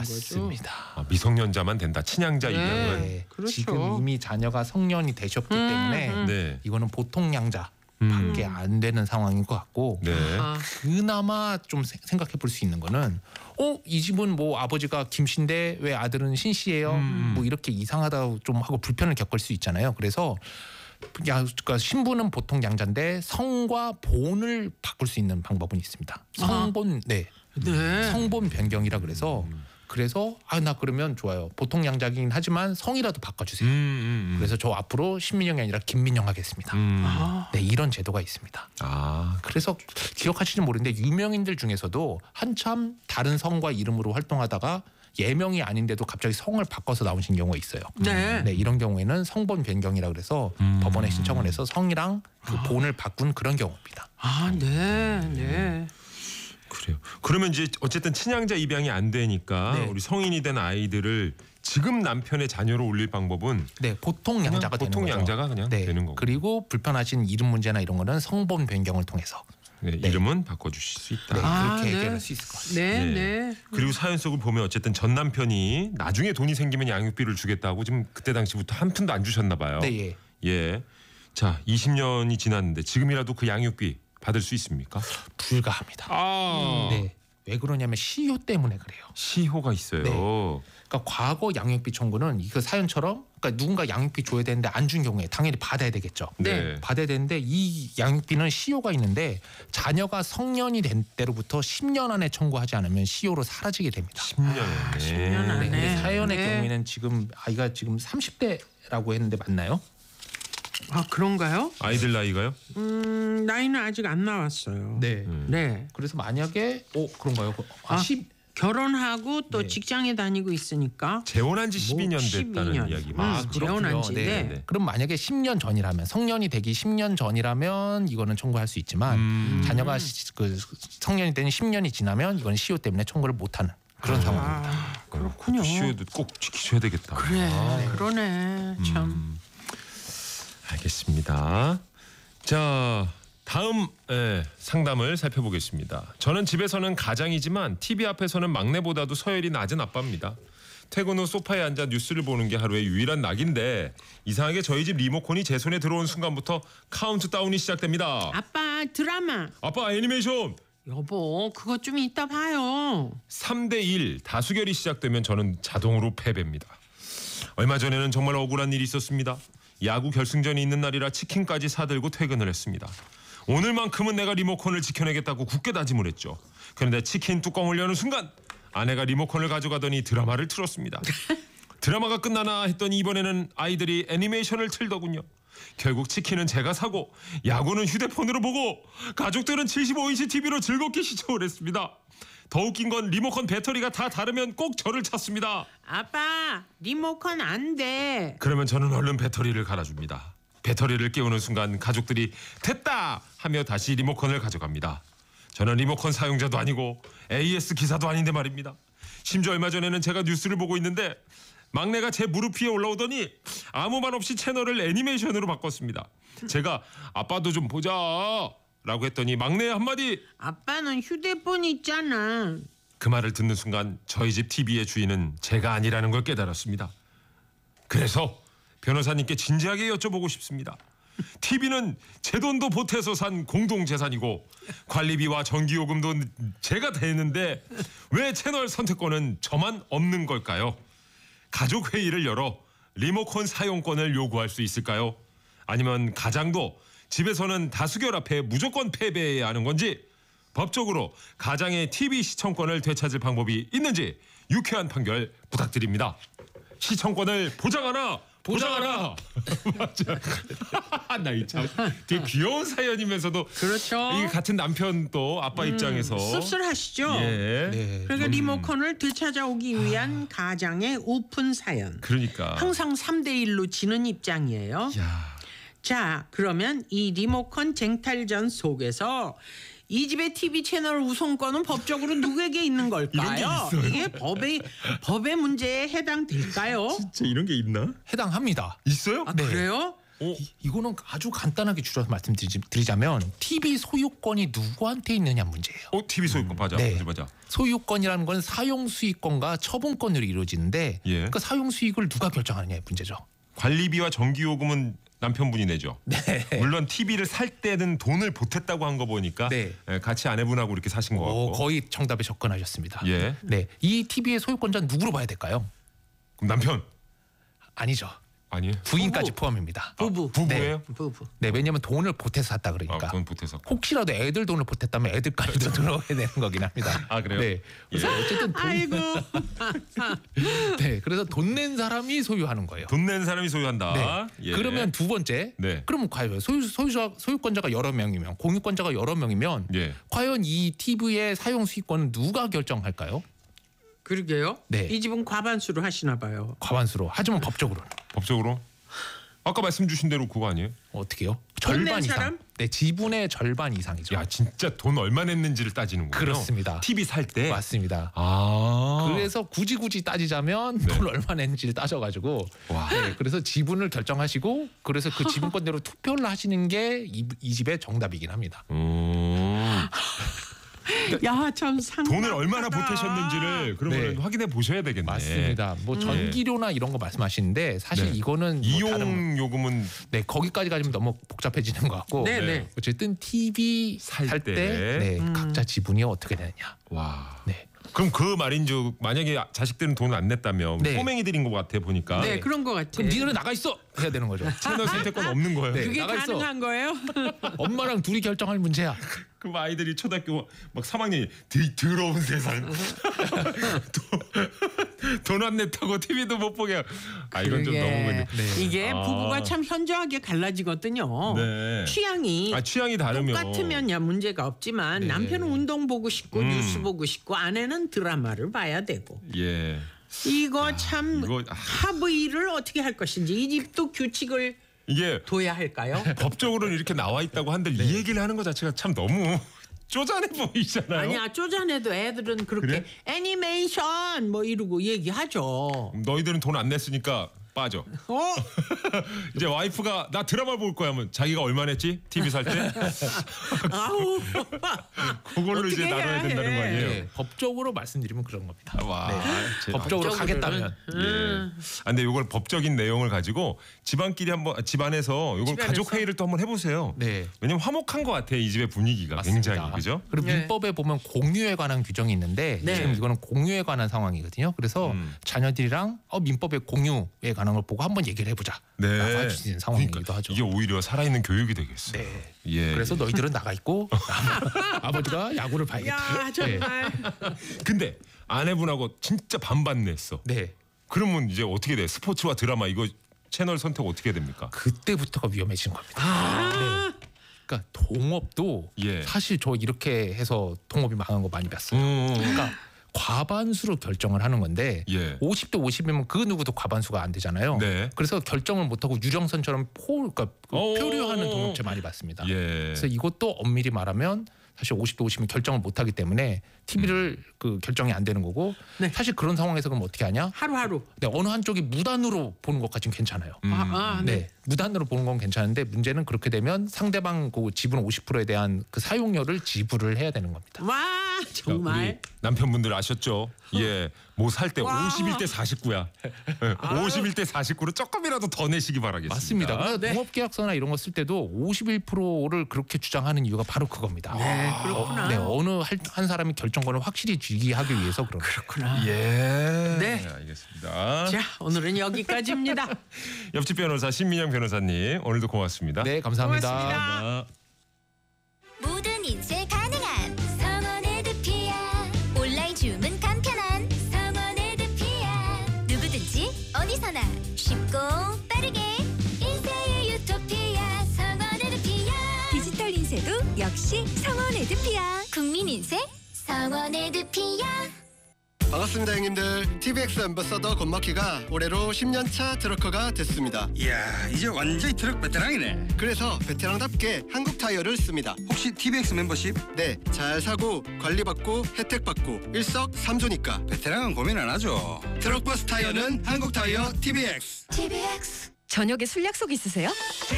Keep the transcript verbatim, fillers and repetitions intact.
맞습니다. 아, 미성년자만 된다. 친양자 네. 입양은. 네. 그렇죠. 지금 이미 자녀가 성년이 되셨기 음, 때문에 음. 네. 이거는 보통 양자 음. 밖에 안 되는 상황인 것 같고 네. 아, 그나마 좀 세- 생각해 볼 수 있는 거는 어, 이 집은 뭐 아버지가 김 씨인데 왜 아들은 신 씨예요? 음. 뭐 이렇게 이상하다 좀 하고 불편을 겪을 수 있잖아요. 그래서 야, 그러니까 신부는 보통 양자인데 성과 본을 바꿀 수 있는 방법은 있습니다. 성본 네. 네. 성본 변경이라 그래서 음. 그래서 아 나 그러면 좋아요. 보통 양자긴 하지만 성이라도 바꿔주세요. 음, 음, 음. 그래서 저 앞으로 신민영이 아니라 김민영 하겠습니다. 음. 아, 네, 이런 제도가 있습니다. 아, 그래서 기억하실지 모르는데 유명인들 중에서도 한참 다른 성과 이름으로 활동하다가 예명이 아닌데도 갑자기 성을 바꿔서 나오신 경우가 있어요. 네. 네, 이런 경우에는 성본 변경이라 그래서 음. 법원에 신청을 해서 성이랑 그 아. 본을 바꾼 그런 경우입니다. 아, 네, 네. 그래요. 그러면 이제 어쨌든 친양자 입양이 안 되니까 네. 우리 성인이 된 아이들을 지금 남편의 자녀로 올릴 방법은 네, 보통 그냥 양자가 되는 보통 거죠. 양자가 그냥 네, 되는 거고. 그리고 불편하신 이름 문제나 이런 거는 성본 변경을 통해서 네, 네. 이름은 바꿔주실 수 있다. 네, 아, 그렇게 네. 해결할 수 있을 것 같습니다. 네, 네. 네. 그리고 사연 속을 보면 어쨌든 전 남편이 나중에 돈이 생기면 양육비를 주겠다고 지금 그때 당시부터 한 푼도 안 주셨나 봐요. 네, 예. 예. 자, 이십 년이 지났는데 지금이라도 그 양육비 받을 수 있습니까? 불가합니다. 아, 네, 왜 그러냐면 시효 때문에 그래요. 시효가 있어요. 네. 그러니까 과거 양육비 청구는 이거 사연처럼 그러니까 누군가 양육비 줘야 되는데 안 준 경우에 당연히 받아야 되겠죠. 네. 받아야 되는데 이 양육비는 시효가 있는데 자녀가 성년이 된 때로부터 십 년 안에 청구하지 않으면 시효로 사라지게 됩니다. 십 년에. 아, 십 년 안에. 네, 근데 사연의 네. 경우에는 지금 아이가 지금 삼십 대라고 했는데 맞나요? 아, 그런가요? 아이들 나이가요? 음, 나이는 아직 안 나왔어요. 네. 음. 네. 그래서 만약에 오 그런가요? 아, 아, 십 결혼하고 또 네. 직장에 다니고 있으니까 재혼한 지 십이 년 십이 됐다는 년. 이야기. 음, 아, 재혼한 지. 네. 네. 네. 그럼 만약에 십 년 전이라면 성년이 되기 십 년 전이라면 이거는 청구할 수 있지만 음. 자녀가 시, 그 성년이 되는 십 년이 지나면 이건 시효 때문에 청구를 못하는 그런 상황입니다. 아, 그렇군요. 시효도 꼭 지키셔야 되겠다. 그래, 네. 그러네. 참. 음, 알겠습니다. 자, 다음 예, 상담을 살펴보겠습니다. 저는 집에서는 가장이지만 티비 앞에서는 막내보다도 서열이 낮은 아빠입니다. 퇴근 후 소파에 앉아 뉴스를 보는 게 하루의 유일한 낙인데 이상하게 저희 집 리모컨이 제 손에 들어온 순간부터 카운트다운이 시작됩니다. 아빠 드라마. 아빠 애니메이션! 여보, 그것 좀 이따 봐요. 삼 대 일 다수결이 시작되면 저는 자동으로 패배입니다. 얼마 전에는 정말 억울한 일이 있었습니다. 야구 결승전이 있는 날이라 치킨까지 사들고 퇴근을 했습니다. 오늘만큼은 내가 리모컨을 지켜내겠다고 굳게 다짐을 했죠. 그런데 치킨 뚜껑을 여는 순간 아내가 리모컨을 가져가더니 드라마를 틀었습니다. 드라마가 끝나나 했더니 이번에는 아이들이 애니메이션을 틀더군요. 결국 치킨은 제가 사고 야구는 휴대폰으로 보고 가족들은 칠십오 인치 티비로 즐겁게 시청을 했습니다. 더 웃긴 건 리모컨 배터리가 다 다르면 꼭 저를 찾습니다. 아빠, 리모컨 안 돼. 그러면 저는 얼른 배터리를 갈아줍니다. 배터리를 깨우는 순간 가족들이 됐다 하며 다시 리모컨을 가져갑니다. 저는 리모컨 사용자도 아니고 에이에스 기사도 아닌데 말입니다. 심지어 얼마 전에는 제가 뉴스를 보고 있는데 막내가 제 무릎 위에 올라오더니 아무 말 없이 채널을 애니메이션으로 바꿨습니다. 제가 아빠도 좀 보자 라고 했더니 막내의 한마디. 아빠는 휴대폰 있잖아. 그 말을 듣는 순간 저희 집 티비의 주인은 제가 아니라는 걸 깨달았습니다. 그래서 변호사님께 진지하게 여쭤보고 싶습니다. 티비는 제 돈도 보태서 산 공동재산이고 관리비와 전기요금도 제가 대는데 왜 채널 선택권은 저만 없는 걸까요? 가족회의를 열어 리모컨 사용권을 요구할 수 있을까요? 아니면 가장도 집에서는 다수결 앞에 무조건 패배해야 하는 건지 법적으로 가장의 티비 시청권을 되찾을 방법이 있는지 유쾌한 판결 부탁드립니다. 시청권을 보장하라! 보장하라! 맞아. 나 이 참 되게 귀여운 사연이면서도 그렇죠. 이게 같은 남편 또 아빠 입장에서 씁쓸하시죠? 예. 네. 그러니까 리모컨을 되찾아오기 위한 가장의 오픈 사연. 그러니까 항상 삼 대 일로 지는 입장이에요. 야. 자, 그러면 이 리모컨 쟁탈전 속에서 이 집의 티비 채널 우선권은 법적으로 누구에게 있는 걸까요? 이런 게 있어요? 이게 법의 법의 문제에 해당될까요? 진짜 이런 게 있나? 해당합니다. 있어요? 아, 네. 그래요? 어? 이, 이거는 아주 간단하게 줄여서 말씀드리자면 티비 소유권이 누구한테 있느냐 문제예요. 어, 티비 소유권 맞아. 네. 맞아, 맞아. 소유권이라는 건 사용 수익권과 처분권으로 이루어지는데 예. 그 사용 수익을 누가 결정하느냐의 문제죠. 관리비와 전기요금은 남편분이 내죠. 네. 물론 티비를 살 때는 돈을 보탰다고 한 거 보니까 네. 예, 같이 아내분하고 이렇게 사신 거 오, 같고. 거의 정답에 접근하셨습니다. 예. 네, 이 티비의 소유권자는 누구로 봐야 될까요? 그럼 남편 아니죠. 아니에요? 부인까지 부부. 포함입니다. 부부. 부부예요? 부부. 네, 왜냐하면 돈을 보태서 샀다 그러니까. 아, 돈 보태서. 혹시라도 애들 돈을 보탰다면 애들까지도 들어가야 되는 거긴 합니다. 아, 그래요? 네. 그래서 어쨌든 돈, 아이고. 네, 그래서 돈 낸 사람이 소유하는 거예요. 돈 낸 사람이 소유한다. 네. 예. 그러면 두 번째, 네. 그러면 과연 소유 소유자 소유권자가 여러 명이면 공유권자가 여러 명이면 예. 과연 이 티비의 사용 수익권은 누가 결정할까요? 그러게요. 네. 이 집은 과반수로 하시나 봐요. 과반수로. 하지만 법적으로는 법적으로 아까 말씀 주신 대로 그거 아니에요? 어떻게요? 돈낸 절반 이상. 사람? 네, 지분의 절반 이상이죠. 야, 진짜 돈 얼마 냈는지를 따지는 거예요. 그렇습니다. 티비 살 때. 맞습니다. 아. 그래서 굳이 굳이 따지자면 네. 돈 얼마 냈는지를 따져가지고 와. 네, 그래서 지분을 결정하시고 그래서 그 지분권대로 투표를 하시는 게 이 집의 정답이긴 합니다. 음. 야, 참 상. 돈을 얼마나 보태셨는지를 그러면 네. 확인해 보셔야 되겠네. 맞습니다. 뭐 전기료나 이런 거 말씀하시는데 사실 네. 이거는 뭐 이용 다른 요금은 네 거기까지 가지면 너무 복잡해지는 것 같고 네, 네. 네. 어쨌든 티비 살 살 때. 때 네, 음. 각자 지분이 어떻게 되느냐. 와. 네. 그럼 그 말인즉 만약에 자식들은 돈을 안 냈다면 네. 꼬맹이들인 것 같아 보니까 네, 그런 것 같아. 그럼 니들은 나가 있어 해야 되는 거죠. 채널 선택권 없는 거예요. 네. 그게 나가 있어. 가능한 거예요? 엄마랑 둘이 결정할 문제야. 그럼 아이들이 초등학교 막 삼 학년이 더, 더러운 세상. 돈 안 냈다고 티비도 못 보게. 아 이건 좀 그러게. 너무 근데. 네. 이게 아. 부부가 참 현저하게 갈라지거든요. 네. 취향이 아 취향이 다르면 똑같으면야 문제가 없지만 네. 남편은 운동 보고 싶고 음. 뉴스 보고 싶고 아내는 드라마를 봐야 되고 예. 이거 참 이거, 아. 합의를 어떻게 할 것인지 이 집도 규칙을 이게 둬야 할까요? 법적으로는 이렇게 나와 있다고 한들 이 얘기를 하는 것 자체가 참 너무 쪼잔해 보이잖아요. 아니야 쪼잔해도 애들은 그렇게 그래? 애니메이션 뭐 이러고 얘기하죠. 너희들은 돈 안 냈으니까 빠져. 어? 이제 와이프가 나 드라마 볼 거야 하면 자기가 얼마 냈지? 티비 살 때? 아우 그걸로 이제 어떻게 나눠야 해야 된다는 거 해. 아니에요? 네, 법적으로 말씀드리면 그런 겁니다. 와. 네. 제- 법적으로 법적으로는- 가겠다면 예. 아, 근데 이걸 법적인 내용을 가지고 집안끼리 한번 아, 집안에서 이걸 집안에서? 가족 회의를 또 한번 해보세요. 네. 왜냐면 화목한 것 같아 이 집의 분위기가 맞습니다. 굉장히 그죠? 그리고 네. 민법에 보면 공유에 관한 규정이 있는데 네. 지금 이거는 공유에 관한 상황이거든요. 그래서 음. 자녀들이랑 어, 민법의 공유에 관한 걸 보고 한번 얘기를 해보자. 네. 라고 할 수 있는 상황이기도 그러니까 하죠. 이게 오히려 살아있는 교육이 되겠어요. 네. 예. 그래서 너희들은 나가 있고 아버지가 야구를 봐야겠다. 야 정말 근데 아내분하고 진짜 반반 냈어. 네. 그러면 이제 어떻게 돼? 스포츠와 드라마 이거 채널 선택 어떻게 됩니까? 그때부터가 위험해진 겁니다. 아, 그러니까 동업도 예. 사실 저 이렇게 해서 동업이 망한 거 많이 봤어요. 음. 그러니까 과반수로 결정을 하는 건데 예. 오십 대 오십이면 그 누구도 과반수가 안 되잖아요. 네. 그래서 결정을 못하고 유정선처럼 포, 그러니까 그 오. 표류하는 동업체 많이 봤습니다. 예. 그래서 이것도 엄밀히 말하면 사실 오십 대 오십이면 결정을 못하기 때문에 티비를 음. 그 결정이 안 되는 거고 네. 사실 그런 상황에서 그럼 어떻게 하냐? 하루하루 네, 어느 한쪽이 무단으로 보는 것까지는 괜찮아요. 음. 아, 아, 네. 네, 무단으로 보는 건 괜찮은데 문제는 그렇게 되면 상대방 그 지분 오십 퍼센트에 대한 그 사용료를 지불을 해야 되는 겁니다. 와 그러니까 정말 우리 남편분들 아셨죠? 예. 뭐 살 때 와. 오십일 대 사십구야. 오십일 대 사십구로 조금이라도 더 내시기 바라겠습니다. 맞습니다. 그래서 네. 동업계약서나 이런 거 쓸 때도 오십일 퍼센트를 그렇게 주장하는 이유가 바로 그겁니다. 네 그렇구나 어, 네, 어느 한, 한 사람이 결정권을 확실히 쥐기 하기 위해서 그런 거예요. 그렇구나 예. 네. 알겠습니다. 자 오늘은 여기까지입니다. 옆집 변호사 신민영 변호사님 오늘도 고맙습니다. 네, 감사합니다. 고맙습니다. 아. 모든 인쇄 가능한 성원 에드피아 온라인 주문 간편한 성원 에드피아 누구든지 어디서나 쉽고 빠르게 인쇄의 유토피아 성원 에드피아 디지털 인쇄도 역시 성원 에드피아 국민 인쇄 성원 에드피아 반갑습니다 형님들. 티비엑스 앰버서더 권마키가 올해로 십 년 차 트럭커가 됐습니다. 이야 이제 완전히 트럭 베테랑이네. 그래서 베테랑답게 한국 타이어를 씁니다. 혹시 티비엑스 멤버십? 네, 잘 사고 관리받고 혜택받고 일석삼조니까 베테랑은 고민 안 하죠. 트럭버스 타이어는 한국 타이어 티비엑스. 티비엑스 저녁에 술 약속 있으세요?